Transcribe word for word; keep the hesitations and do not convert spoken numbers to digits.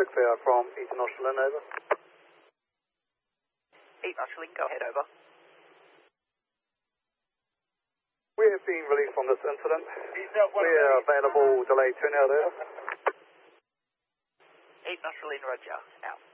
clear from East Australian, over. East Australian, go ahead, over. We have been released from this incident. We are available, delay turnout, over. East Australian, roger, out.